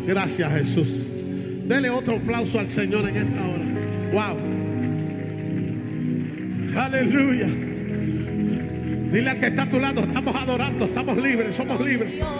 Gracias, Jesús. Dele otro aplauso al Señor en esta hora. Wow. Aleluya. Dile al que está a tu lado, estamos adorando, estamos libres, somos libres.